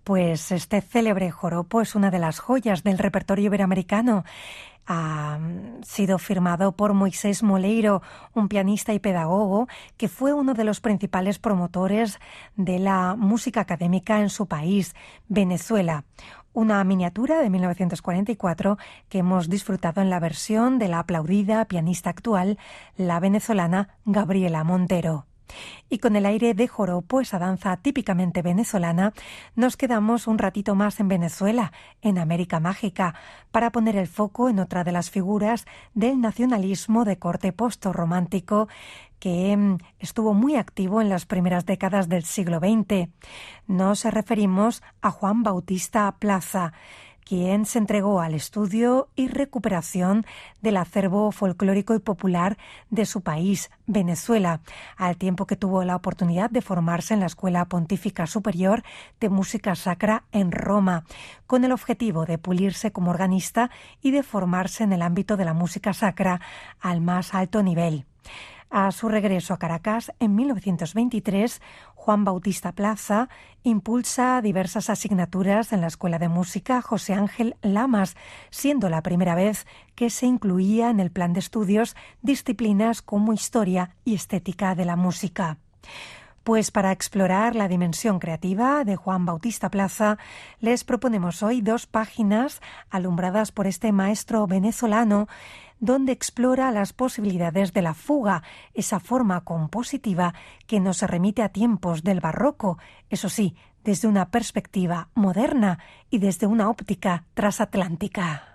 Pues este célebre joropo es una de las joyas del repertorio iberoamericano. Ha sido firmado por Moisés Moleiro, un pianista y pedagogo que fue uno de los principales promotores de la música académica en su país, Venezuela. Una miniatura de 1944 que hemos disfrutado en la versión de la aplaudida pianista actual, la venezolana Gabriela Montero. Y con el aire de joropo, esa danza típicamente venezolana, nos quedamos un ratito más en Venezuela, en América Mágica, para poner el foco en otra de las figuras del nacionalismo de corte postromántico que estuvo muy activo en las primeras décadas del siglo XX. Nos referimos a Juan Bautista Plaza, quien se entregó al estudio y recuperación del acervo folclórico y popular de su país, Venezuela, al tiempo que tuvo la oportunidad de formarse en la Escuela Pontífica Superior de Música Sacra en Roma, con el objetivo de pulirse como organista y de formarse en el ámbito de la música sacra al más alto nivel. A su regreso a Caracas en 1923, Juan Bautista Plaza impulsa diversas asignaturas en la Escuela de Música José Ángel Lamas, siendo la primera vez que se incluía en el plan de estudios disciplinas como historia y estética de la música. Pues para explorar la dimensión creativa de Juan Bautista Plaza, les proponemos hoy 2 páginas alumbradas por este maestro venezolano, donde explora las posibilidades de la fuga, esa forma compositiva que nos remite a tiempos del barroco, eso sí, desde una perspectiva moderna y desde una óptica transatlántica.